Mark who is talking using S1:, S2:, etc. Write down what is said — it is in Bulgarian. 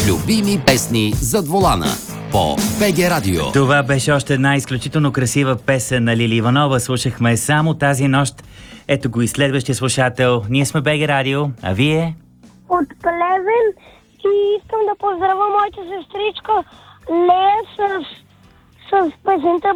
S1: Любими песни зад волана по БГ Радио.
S2: Това беше още една изключително красива песен на Лили Иванова. Слушахме само тази нощ. Ето го и следващия слушател. Ние сме БГ Радио, а вие?
S3: От Плевен и искам да поздравя моята сестричка Лея с песента